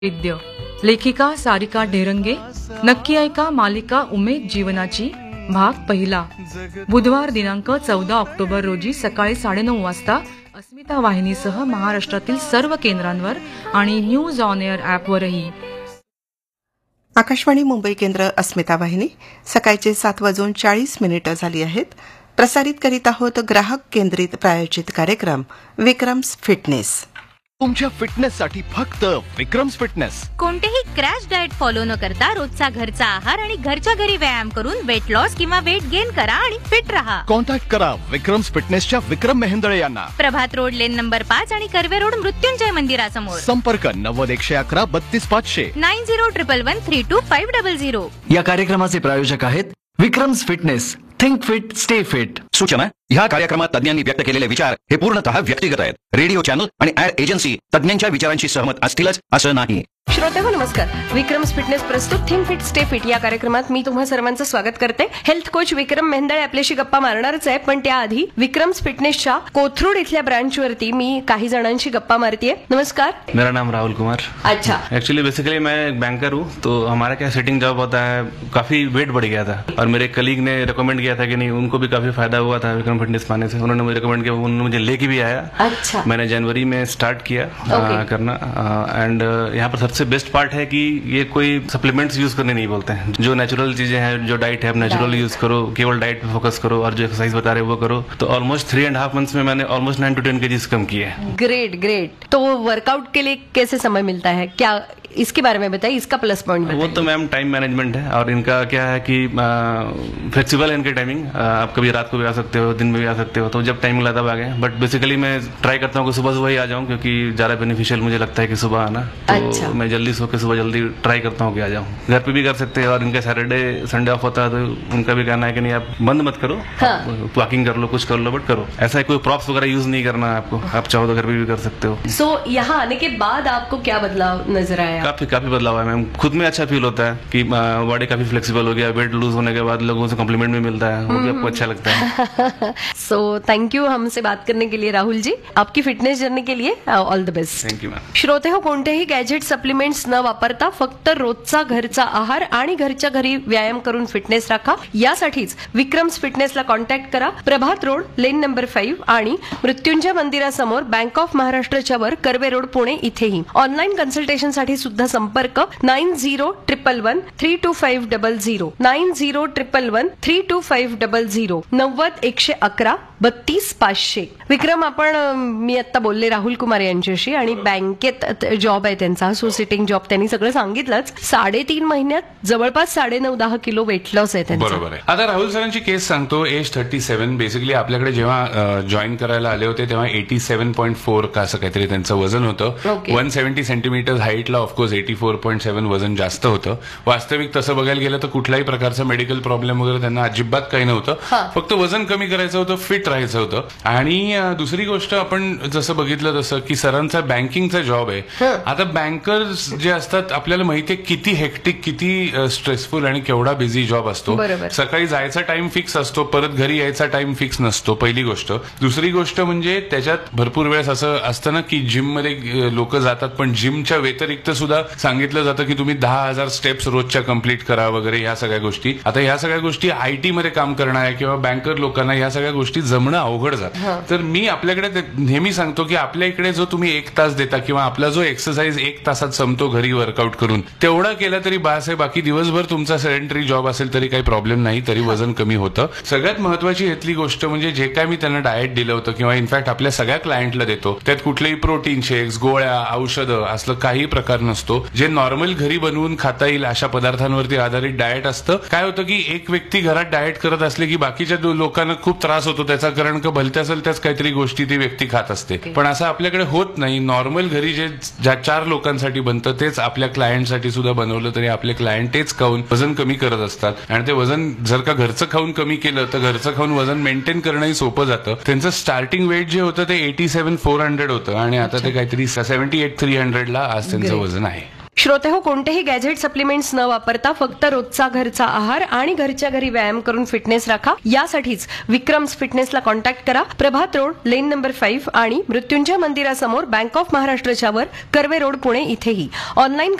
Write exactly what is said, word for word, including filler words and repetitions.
विद्य लेखिका सारिका ढेरंगे. नक्की ऐका मालिका उमेद जीवनाची भाग पहिला. बुधवार दिनांक चौदा ऑक्टोबर रोजी सकाळी साडेनऊ वाजता अस्मिता वाहिनीसह महाराष्ट्रातील सर्व केंद्रांवर आणि news on air ॲपवरही. Akashvani Mumbai केंद्र अस्मिता वाहिनी. सकाळचे सात वाजून चाळीस मिनिटं झाली आहेत. प्रसारित करीत आहोत ग्राहक केंद्रित प्रायोजित कार्यक्रम विक्रम्स फिटनेस. तुमच्या फिटनेससाठी फक्त विक्रम्स फिटनेस. कोणतेही क्रॅश डाएट फॉलो न करता रोजचा घरचा आहार आणि घरच्या घरी व्यायाम करून वेट लॉस किंवा वेट गेन करा आणि फिट रहा. कॉन्टॅक्ट करा विक्रम्स फिटनेसच्या विक्रम मेहेंदळे यांना. प्रभात रोड लेन नंबर पाच आणि कर्वे रोड मृत्युंजय मंदिरासमोर. संपर्क नव्वद एकशे अकरा बत्तीस पाचशे nine zero triple one three to five double zero. या कार्यक्रमाचे प्रायोजक आहेत Vikram's fitness. Think fit stay fit. सूचना: ह्या कार्यक्रमात तज्ञांनी व्यक्त केलेले विचार हे पूर्णतः व्यक्तिगत आहेत. रेडिओ चॅनल आणि ऍड एजन्सी तज्ञांच्या विचारांशी सहमत असतीलच असं नाही. श्रोतेहो नमस्कार. विक्रम्स फिटनेस प्रस्तुत थिंक फिट स्टे फिट या कार्यक्रमात मी तुम्हा सर्वांचं स्वागत करते. हेल्थ कोच विक्रम मेहेंदळे आपल्याशी गप्पा मारणारच आहे, पण त्याआधी विक्रम्स फिटनेसच्या कोथरूड इथल्या ब्रांचवरती मी काही जणांशी गप्पा मारतीये. नमस्कार. मेरा नाम राहुल कुमार. अच्छा. एक्चुअली बेसिकली मैं एक बैंकर हूँ, तो हमारा क्या सेटिंग जॉब होता है, काफी वेट बढ़ गया था और मेरे कलीग ने रिकमेंड किया था कि नहीं, उनको भी काफी फायदा हुआ था विक्रम फिटनेस पाने से. उन्होंने मुझे रिकमेंड किया, उन्होंने मुझे लेके भी आया. अच्छा. मैंने जनवरी में स्टार्ट किया okay. करना. एंड यहाँ पर सबसे बेस्ट पार्ट है कि ये कोई सप्लीमेंट्स यूज करने नहीं बोलते हैं. जो नेचुरल चीजें हैं, जो डाइट है, आप नेचुरल यूज करो, केवल डाइट पे फोकस करो और जो एक्सरसाइज बता रहे हैं वो करो. तो almost three end half months में मैंने almost nine to ten KGs कम किए. Great great. तो वर्कआउट के लिए कैसे समय मिलता है, क्या इसके बारे में बताइए, इसका प्लस पॉइंट बताइए. वो तो मैम टाइम मैनेजमेंट है और इनका क्या है कि फ्लेक्सिबल है इनकी टाइमिंग. आप कभी रात को भी आ सकते हो, दिन में भी आ सकते हो, तो जब टाइम मिला तब आ गए. बट बेसिकली मैं ट्राई करता हूँ कि सुबह सुबह ही आ जाऊँ, क्योंकि ज्यादा बेनिफिशियल मुझे लगता है कि सुबह आना. तो अच्छा. मैं जल्दी सो के सुबह जल्दी ट्राई करता हूँ कि आ जाऊँ. घर पे भी कर सकते हैं और इनका सैटरडे संडे ऑफ होता है, तो उनका भी कहना है कि नहीं आप बंद मत करो, वॉकिंग कर लो, कुछ कर लो, बट करो. ऐसा है कोई प्रॉप्स वगैरह यूज नहीं करना है आपको. आप चाहो तो घर पे भी कर सकते हो. सो यहाँ आने के बाद आपको क्या बदलाव नजर आया? काफी काफी बदलाव है मैम. खुद में अच्छा फील होता है कि बॉडी काफी फ्लेक्सिबल हो गया. वेट लूज होने के बाद लोगों से कॉम्प्लीमेंट भी मिलता है, वो भी आपको अच्छा लगता है. सो थैंक यू हमसे बात करने के लिए राहुल जी. आपकी फिटनेस जर्नी के लिए all the best. Thank you ma'am. श्रोते हो, कोणतेही गॅजेट सप्लिमेंट्स न वापरता फक्त रोजचा घरचा आहार आणि घरच्या घरी व्यायाम करून फिटनेस राखा. यासाठीच विक्रम्स फिटनेसला कॉन्टॅक्ट करा. प्रभात रोड लेन नंबर फाईव्ह आणि मृत्युंजय मंदिरासमोर, बँक ऑफ महाराष्ट्राच्या वर, कर्वे रोड, पुणे इथेही. ऑनलाईन कन्सल्टेशनसाठी सुद्धा संपर्क nine zero triple one three to five double zero nine zero triple one three to five double zero नव्वद एकशे अकरा बत्तीस पाचशे. विक्रम, आपण मी आता बोलले राहुल कुमार यांच्याशी आणि बँकेत जॉब आहे त्यांचा, सो सिटिंग जॉब. त्यांनी सगळं सांगितलंच. साडेतीन महिन्यात जवळपास साडे नऊ दहा किलो वेट लॉस आहे त्यांचं. बरोबर आहे. आता राहुल सरांची केस सांगतो. Age thirty seven. बेसिकली आपल्याकडे जेव्हा जॉईन करायला आले होते तेव्हा एटी सेव्हन पॉईंट फोर का असं काहीतरी त्यांचं वजन होतं. One seventy centimetre हाईटला of course eighty four point seven वजन जास्त होतं. वास्तविक तसं बघायला गेलं तर कुठल्याही प्रकारचं मेडिकल प्रॉब्लेम वगैरे त्यांना अजिबात काही नव्हतं. फक्त वजन कमी करायचं होतं, फिट राहायचं होतं. आणि दुसरी गोष्ट, आपण जसं बघितलं तसं की सरांचा बँकिंगचा जॉब आहे. आता बँकर्स जे असतात आपल्याला माहिती आहे किती हेक्टिक, किती स्ट्रेसफुल आणि केवढा बिझी जॉब असतो. सकाळी जायचा टाइम फिक्स असतो, परत घरी यायचा टाइम फिक्स नसतो, पहिली गोष्ट. दुसरी गोष्ट म्हणजे त्याच्यात भरपूर वेळेस असं असतं ना की जिम मध्ये लोक जातात, पण जिमच्या व्यतिरिक्त सुद्धा सांगितलं जातं की तुम्ही दहा हजार स्टेप्स रोजच्या कंप्लीट करा वगैरे, ह्या सगळ्या गोष्टी. आता ह्या सगळ्या गोष्टी आयटी मध्ये काम करणाऱ्या किंवा बँकर लोकांना ह्या सगळ्या गोष्टी जमणं अवघड जात. तर मी आपल्याकडे नेहमी सांगतो की आपल्या इकडे जो तुम्ही एक तास देता किंवा आपला जो एक्सरसाइज एक तासात संपतो घरी वर्कआउट करून, तेवढा केला तरी बास आहे. बाकी दिवसभर तुमचा सेडेंटरी जॉब असेल तरी काही प्रॉब्लेम नाही, तरी वजन कमी होतं. सगळ्यात महत्वाची इथली गोष्ट म्हणजे जे काय मी त्यांना डाएट दिलं होतं किंवा इनफॅक्ट आपल्या सगळ्या क्लायंटला देतो, त्यात कुठलेही प्रोटीन शेक्स, गोळ्या, औषधं असलं काही प्रकार नसतो. जे नॉर्मल घरी बनवून खाता येईल अशा पदार्थांवरती आधारित डाएट असतं. काय होतं की एक व्यक्ती घरात डाएट करत असले की बाकीच्या लोकांना खूप त्रास होतो त्याचा, कारण का भलत्या त्याच काहीतरी गोष्टी ती व्यक्ती खात असते. पण असं आपल्याकडे होत नाही. नॉर्मल घरी जे ज्या चार लोकांसाठी बनतं तेच आपल्या क्लायंटसाठी सुद्धा बनवलं तरी आपले क्लायंट तेच खाऊन वजन कमी करत असतात. आणि ते वजन जर का घरचं खाऊन कमी केलं तर घरचं खाऊन वजन मेंटेन करणंही सोपं जातं. त्यांचं स्टार्टिंग वेट जे होतं ते एटी सेव्हन फोर हंड्रेड होतं आणि आता ते काहीतरी सेव्हन्टी एट थ्री हंड्रेडला आज त्यांचं वजन आहे. श्रोते हो, कोणतेही गॅजेट सप्लिमेंट्स न वापरता फक्त रोजचा घरचा आहार आणि घरच्या घरी व्यायाम करून फिटनेस राखा. यासाठीच विक्रम्स फिटनेसला कॉन्टॅक्ट करा. प्रभात रोड, लेन नंबर फाईव्ह आणि मृत्युंजय मंदिरासमोर, बँक ऑफ महाराष्ट्रच्या वर, कर्वे रोड, पुणे इथेही. ऑनलाईन